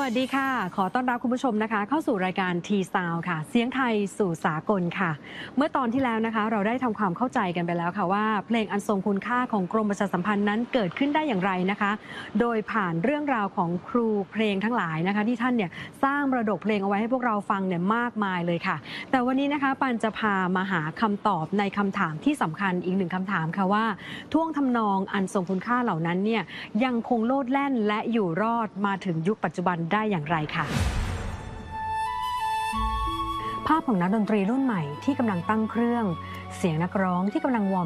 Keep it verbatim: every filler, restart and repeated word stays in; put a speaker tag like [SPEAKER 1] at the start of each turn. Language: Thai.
[SPEAKER 1] วัสดีค่ะขอต้อนรับคุณผู้ชมนะคะเข้าสู่รายการ T Sound ค่ะเสียงไทยสู่สากลค่ะเมื่อตอนที่แล้วนะคะเราได้ทำความเข้าใจกันไปแล้วค่ะว่าเพลงอันทรงคุณค่าของกรมประชาสัมพันธ์นั้นเกิดขึ้นได้อย่างไรนะคะโดยผ่านเรื่องราวของครูเพลงทั้งหลายนะคะที่ท่านเนี่ยสร้างมรดกเพลงเอาไว้ให้พวกเราฟังเนี่ยมากมายเลยค่ะแต่วันนี้นะคะปันจะพามาหาคำตอบในคำถามที่สำคัญอีกหนึ่งคำถามค่ะว่าท่วงทำนองอันทรงคุณค่าเหล่านั้นเนี่ยยังคงโลดแล่นและอยู่รอดมาถึงยุคปัจจุบันได้อย่างไรค่ะภาพของนักดนตรีรุ่นใหม่ที่กำลังตั้งเครื่องเสียงนักร้องที่กำลังวอร์ม